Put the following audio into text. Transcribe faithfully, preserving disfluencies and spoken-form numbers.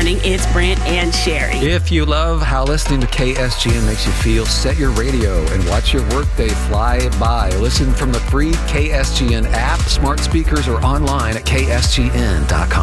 morning. It's Brent and Sherry. If you love how listening to K S G N makes you feel, set your radio and watch your workday fly by. Listen from the free K S G N app, smart speakers, or online at K S G N dot com.